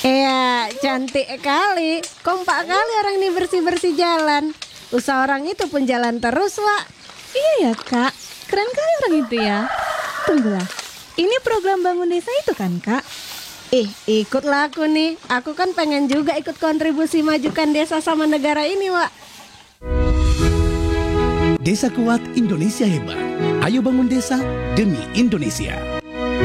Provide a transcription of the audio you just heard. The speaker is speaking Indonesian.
Iya, cantik kali. Kompak kali orang ini bersih-bersih jalan. Usaha orang itu pun jalan terus, Wak. Iya ya Kak, keren kali orang itu ya. Tunggulah, ini program bangun desa itu kan Kak? Ikutlah aku nih. Aku kan pengen juga ikut kontribusi majukan desa sama negara ini, Wak. Desa Kuat Indonesia Hebat. Ayo bangun desa demi Indonesia.